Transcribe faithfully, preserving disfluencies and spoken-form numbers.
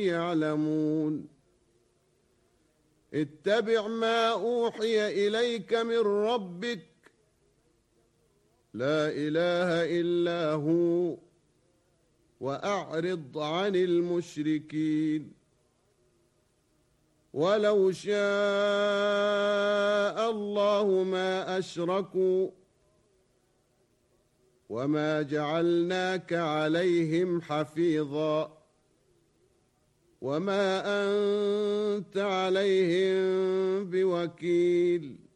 يعلمون اتبع ما أوحي إليك من ربك لا إله إلا هو وأعرض عن المشركين ولو شاء الله ما أشركوا وما جعلناك عليهم حفيظا وما أنت عليهم بوكيل